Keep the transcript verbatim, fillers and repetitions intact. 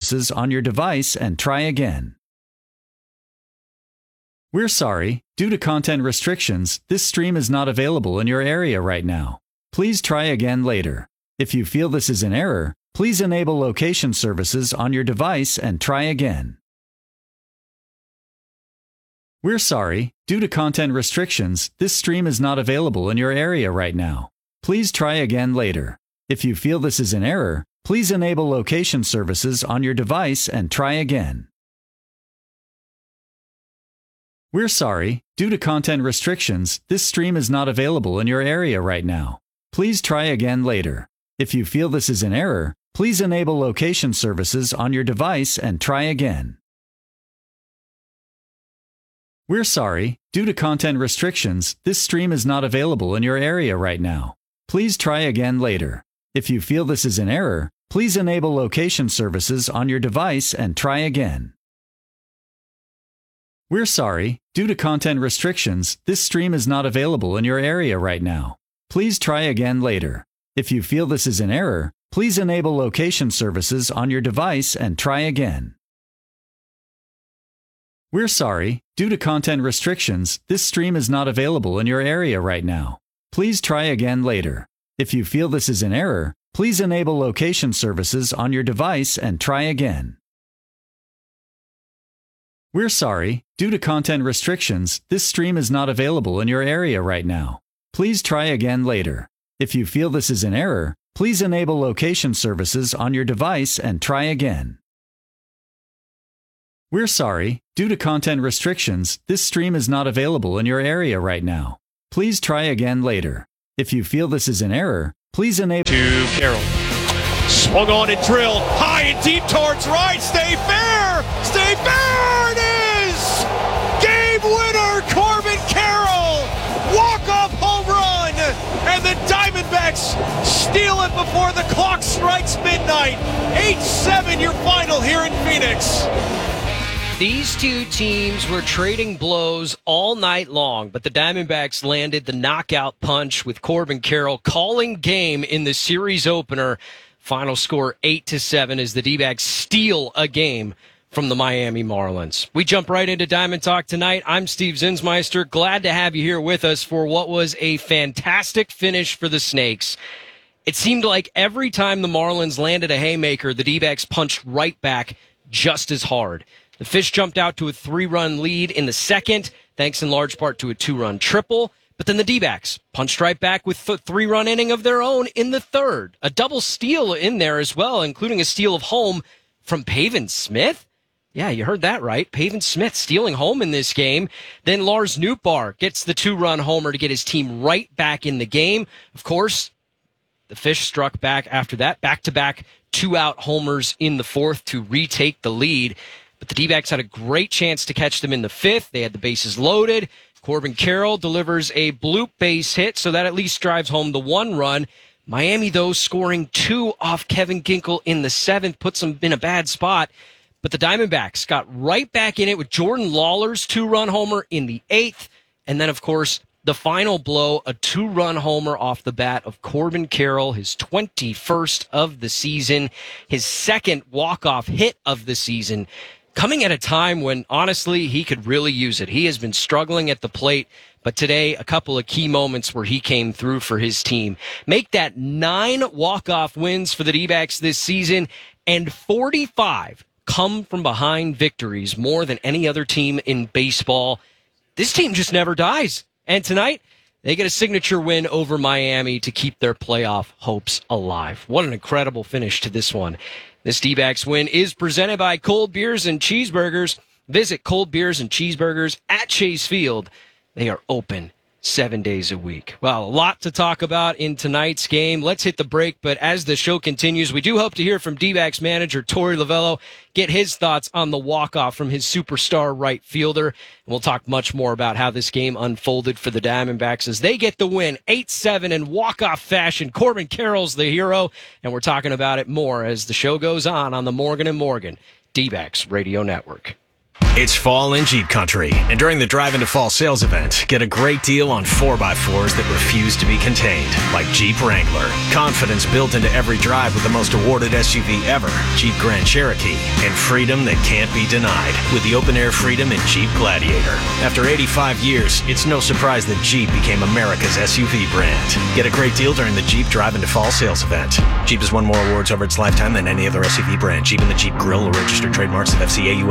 services on your device and try again. We're sorry, due to content restrictions, this stream is not available in your area right now. Please try again later. If you feel this is an error, please enable location services on your device and try again. We're sorry, due to content restrictions, this stream is not available in your area right now. Please try again later. If you feel this is an error, please enable location services on your device and try again. We're sorry, due to content restrictions, this stream is not available in your area right now. Please try again later. If you feel this is an error, please enable location services on your device and try again. We're sorry, due to content restrictions, this stream is not available in your area right now. Please try again later. If you feel this is an error, please enable location services on your device and try again. We're sorry, due to content restrictions, this stream is not available in your area right now. Please try again later. If you feel this is an error, please enable location services on your device and try again. We're sorry, due to content restrictions, this stream is not available in your area right now. Please try again later. If you feel this is an error, please enable location services on your device and try again. We're sorry, due to content restrictions, this stream is not available in your area right now. Please try again later. If you feel this is an error, please enable location services on your device and try again. We're sorry, due to content restrictions, this stream is not available in your area right now. Please try again later. If you feel this is an error, please enable... To Carroll. Swung on and drilled. High and deep towards right. Stay fair! Stay fair! It is! Game winner, Corbin Carroll! Walk-off home run! And the Diamondbacks steal it before the clock strikes midnight. eight seven your final here in Phoenix. These two teams were trading blows all night long, but the Diamondbacks landed the knockout punch with Corbin Carroll calling game in the series opener. Final score eight to seven as the D-backs steal a game from the Miami Marlins. We jump right into Diamond Talk tonight. I'm Steve Zinsmeister. Glad to have you here with us for what was a fantastic finish for the Snakes. It seemed like every time the Marlins landed a haymaker, the D-backs punched right back just as hard. The Fish jumped out to a three-run lead in the second, thanks in large part to a two-run triple. But then the D-backs punched right back with a three-run inning of their own in the third. A double steal in there as well, including a steal of home from Pavin Smith. Yeah, you heard that right. Pavin Smith stealing home in this game. Then Lars Nootbaar gets the two-run homer to get his team right back in the game. Of course, the Fish struck back after that. Back-to-back two-out homers in the fourth to retake the lead. But the D-backs had a great chance to catch them in the fifth. They had the bases loaded. Corbin Carroll delivers a bloop base hit, so that at least drives home the one run. Miami, though, scoring two off Kevin Ginkel in the seventh, puts them in a bad spot. But the Diamondbacks got right back in it with Jordan Lawler's two-run homer in the eighth. And then, of course, the final blow, a two-run homer off the bat of Corbin Carroll, his twenty-first of the season, his second walk-off hit of the season, coming at a time when, honestly, he could really use it. He has been struggling at the plate, but today, a couple of key moments where he came through for his team. Make that nine walk-off wins for the D-backs this season, and forty-five come from behind victories, more than any other team in baseball. This team just never dies. And tonight, they get a signature win over Miami to keep their playoff hopes alive. What an incredible finish to this one. This D-backs win is presented by Cold Beers and Cheeseburgers. Visit Cold Beers and Cheeseburgers at Chase Field. They are open seven days a week. Well, a lot to talk about in tonight's game. Let's hit the break, but as the show continues, we do hope to hear from D-backs manager Torey Lovullo, get his thoughts on the walk-off from his superstar right fielder. And we'll talk much more about how this game unfolded for the Diamondbacks as they get the win eight seven in walk-off fashion. Corbin Carroll's the hero, and we're talking about it more as the show goes on on the Morgan and Morgan D-backs Radio Network. It's fall in Jeep country, and during the Drive into Fall sales event, get a great deal on four by fours that refuse to be contained, like Jeep Wrangler. Confidence built into every drive with the most awarded S U V ever, Jeep Grand Cherokee, and freedom that can't be denied with the open-air freedom in Jeep Gladiator. After eighty-five years, it's no surprise that Jeep became America's S U V brand. Get a great deal during the Jeep Drive into Fall sales event. Jeep has won more awards over its lifetime than any other S U V brand. Jeep and the Jeep Grill are registered trademarks of F C A U S.